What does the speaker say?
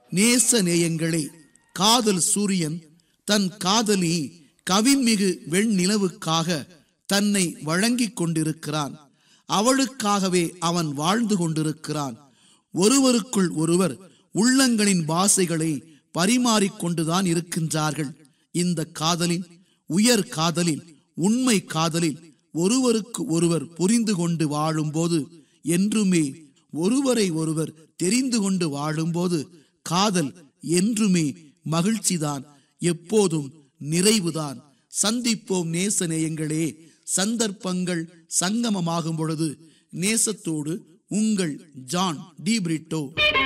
நேச நேயங்களே, காதல் சூரியன் தன் காதலி கவின்மிகு வெண்ணிலவுக்காக தன்னை வழங்கிக் கொண்டிருக்கிறான். அவளுக்காகவே அவன் வாழ்ந்து கொண்டிருக்கிறான். ஒருவருக்குள் ஒருவர் உள்ளங்களின் பாசைகளை பரிமாறிக்கொண்டுதான் இருக்கின்றார்கள். இந்த காதலில், உயர் காதலில், உண்மை காதலில் ஒருவருக்கு ஒருவர் புரிந்து கொண்டு வாழும்போது, என்றுமே ஒருவரை ஒருவர் தெரிந்து கொண்டு வாழும்போது காதல் என்றுமே மகிழ்ச்சிதான், எப்போதும் நிறைவுதான். சந்திப்போம் நேசநேயங்களே. சந்தர்ப்பங்கள் சங்கமமாகும் பொழுது நேசத்தோடு உங்கள் ஜான் டி பிரிட்டோ.